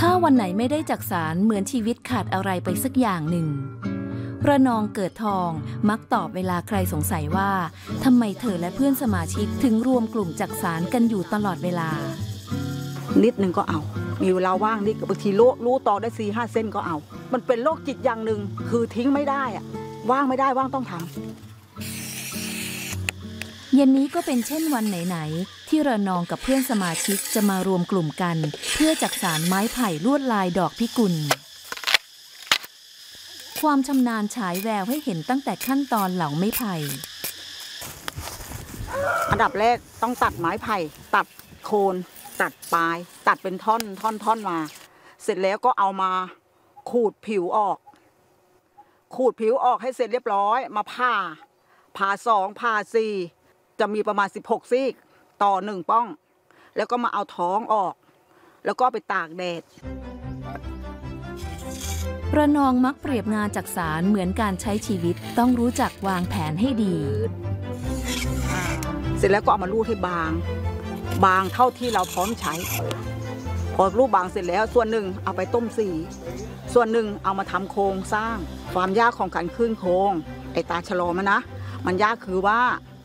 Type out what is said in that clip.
ถ้าวันไหนไม่ได้จักสารเหมือนชีวิตขาดอะไรไปสักอย่างหนึ่งระนองเกิดทองมักตอบเวลาใครสงสัยว่าทำไมเธอและเพื่อนสมาชิกถึงรวมกลุ่มจักสารกันอยู่ตลอดเวลานิดนึงก็เอามีเวลาว่างนิดบางทีรู้ต่อได้4-5 เส้นก็เอามันเป็นโรคจิตอย่างหนึ่งคือทิ้งไม่ได้อะว่างไม่ได้ว่างต้องทำเย็นนี้ก็เป็นเช่นวันไหนๆที่ระนองกับเพื่อนสมาชิกจะมารวมกลุ่มกันเพื่อจักสานไม้ไผ่ลวดลายดอกพิกุลความชำนาญฉายแววให้เห็นตั้งแต่ขั้นตอนเหลาไม้ไผ่อันดับแรกต้องตัดไม้ไผ่ตัดโคนตัดปลายตัดเป็นท่อนมาเสร็จแล้วก็เอามาขูดผิวออกให้เสร็จเรียบร้อยมาผ่า2ผ่า4จะมีประมาณ16 ซี่ต่อ1ป้องแล้วก็มาเอาท้องออกแล้วก็ไปตากแดดระนองมักเปรียบงานจักสานเหมือนการใช้ชีวิตต้องรู้จักวางแผนให้ดีเสร็จแล้วก็เอามาลูบให้บางเท่าที่เราพร้อมใช้พอลูบบางเสร็จแล้วส่วนหนึ่งเอาไปต้มสีส่วนหนึ่งเอามาทำโครงสร้างความยากของการขึ้นโครงไอ้ตาชะลอมันยากคือว่า